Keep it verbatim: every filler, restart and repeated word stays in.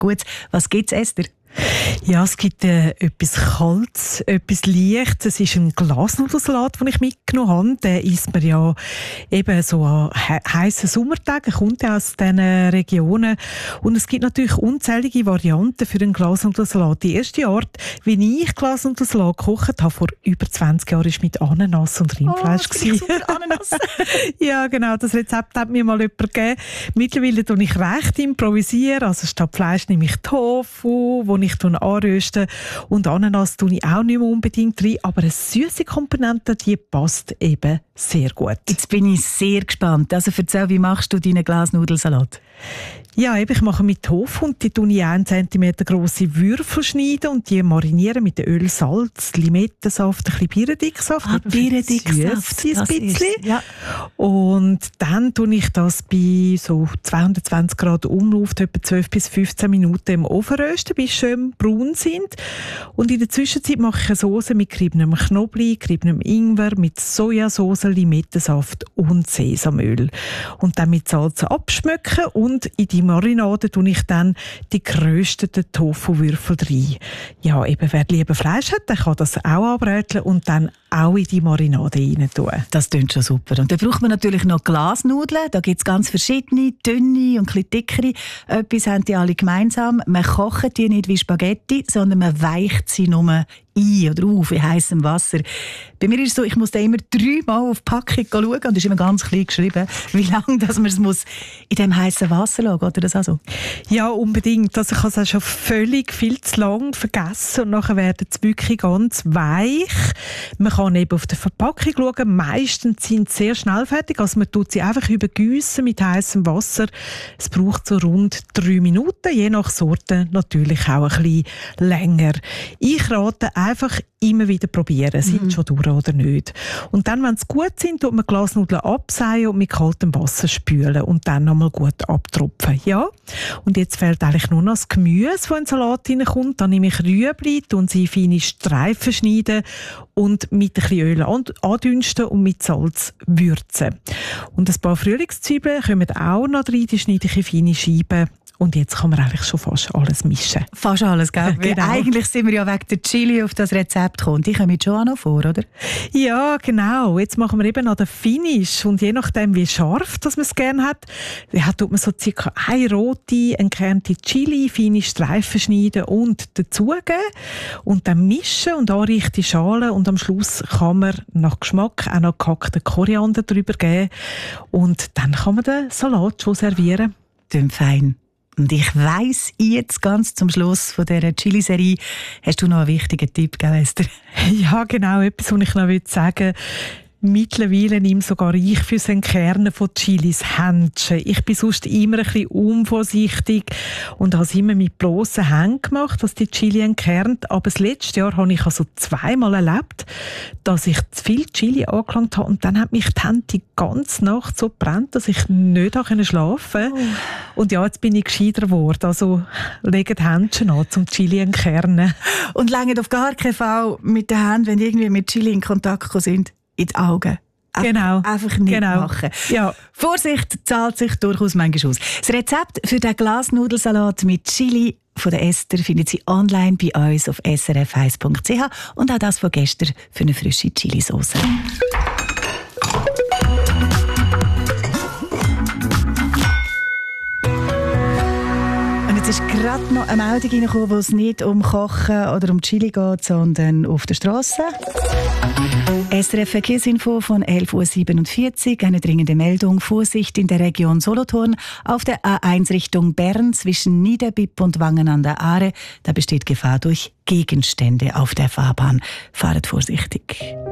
Gutes. Was gibt es, Esther? Ja, es gibt äh, etwas Kaltes, etwas Leichtes. Es ist ein Glasnudelsalat, den ich mitgenommen habe. Den isst man ja eben so an he heissen Sommertagen, kommt ja aus diesen Regionen. Und es gibt natürlich unzählige Varianten für einen Glasnudelsalat. Die erste Art, wie ich Glasnudelsalat gekocht habe, vor über zwanzig Jahren, war mit Ananas und Rindfleisch. Oh, super, Ananas. Ja, genau, das Rezept hat mir mal jemand gegeben. Mittlerweile tue ich recht improvisieren. Also statt Fleisch nehme ich Tofu, wo ich anröste. Und Ananas tue ich auch nicht mehr unbedingt rein, aber eine süße Komponente, die passt eben sehr gut. Jetzt bin ich sehr gespannt. Also erzähl, wie machst du deinen Glasnudelsalat? Ja, eben, ich mache mit Tofu und die tue ich einen Zentimeter grosse Würfel schneiden und die marinieren mit Öl, Salz, Limettensaft, ein bisschen Birnendicksaft. Ah, Birnendicksaft, ein bisschen. Ist, ja. Und dann tue ich das bei so zweihundertzwanzig Grad Umluft etwa zwölf bis fünfzehn Minuten im Ofen rösten, bis sie schön braun sind. Und in der Zwischenzeit mache ich eine Sauce mit geriebenem Knoblauch, geriebenem Ingwer, mit Sojasauce, Limettensaft und Sesamöl. Und dann mit Salz abschmecken und in die Marinade tue ich dann die gerösteten Tofu-Würfel rein. Ja, eben, wer lieber Fleisch hat, der kann das auch anbraten und dann auch in die Marinade rein tun. Das klingt schon super. Und dann braucht man natürlich noch Glasnudeln. Da gibt es ganz verschiedene, dünne und ein bisschen dickere. Etwas haben die alle gemeinsam. Man kocht die nicht wie Spaghetti, sondern man weicht sie nur ein oder auf in heissem Wasser. Bei mir ist es so, ich muss da immer dreimal auf die Packung schauen und es ist immer ganz klein geschrieben, wie lange dass man es muss in diesem heissen Wasser lassen. Oder das auch so? Ja, unbedingt. Also ich habe es auch schon völlig viel zu lang vergessen und nachher werden sie wirklich ganz weich. Man kann eben auf der Verpackung schauen. Meistens sind sie sehr schnell fertig. Also man tut sie einfach übergießen mit heißem Wasser. Es braucht so rund drei Minuten, je nach Sorte natürlich auch ein bisschen länger. Ich rate einfach immer wieder probieren, sind mhm. schon durch oder nicht. Und dann, wenn sie gut sind, tut man Glasnudeln abseihen und mit kaltem Wasser spülen und dann nochmal gut abtropfen. Ja? Und jetzt fehlt eigentlich nur noch das Gemüse, das in den Salat hineinkommt. Dann nehme ich Rüebli und sie feine Streifen schneiden und mit ein bisschen Öl andünsten und mit Salz würzen. Und ein paar Frühlingszwiebeln kommen auch noch rein, die schneide ich in feine Scheiben. Und jetzt kann man eigentlich schon fast alles mischen. Fast alles, gell? Genau. Eigentlich sind wir ja wegen der Chili auf das Rezept gekommen. Die kommen schon auch noch vor, oder? Ja, genau. Jetzt machen wir eben noch den Finish. Und je nachdem, wie scharf dass man es gerne hat, ja, tut man so circa eine rote, entkernte Chili, feine Streifen schneiden und dazugeben. Und dann mischen und anrichten Schalen. Und am Schluss kann man nach Geschmack auch noch gehackten Koriander drüber geben. Und dann kann man den Salat schon servieren. Klingt fein. Und ich weiss, jetzt ganz zum Schluss von dieser Chili-Serie hast du noch einen wichtigen Tipp, gell, Esther? Ja, genau. Etwas, was ich noch sagen will. Mittlerweile nehme sogar ich fürs Entkernen von Chilis Händchen. Ich bin sonst immer ein bisschen unvorsichtig und habe es immer mit bloßen Händen gemacht, dass die Chili entkernt. Aber das letzte Jahr habe ich also zweimal erlebt, dass ich zu viel Chili angelangt habe und dann hat mich die Hände die ganze Nacht so gebrannt, dass ich nicht schlafen konnte. Oh. Und ja, jetzt bin ich gescheiter geworden. Also legt die Händchen an zum Chili entkernen. Und langt auf gar keinen Fall mit den Händen, wenn irgendwie mit Chili in Kontakt gekommen sind, in die Augen. Genau. Einfach nicht genau. machen. Ja. Vorsicht zahlt sich durchaus manchmal aus. Das Rezept für den Glasnudelsalat mit Chili von der Esther findet Sie online bei uns auf s r f eins punkt c h und auch das von gestern für eine frische Chilisauce. Es ist gerade noch eine Meldung reingekommen, wo es nicht um Kochen oder um Chili geht, sondern auf der Straße. S R F Verkehrsinfo von elf Uhr siebenundvierzig. Eine dringende Meldung. Vorsicht in der Region Solothurn auf der A eins Richtung Bern zwischen Niederbipp und Wangen an der Aare. Da besteht Gefahr durch Gegenstände auf der Fahrbahn. Fahrt vorsichtig.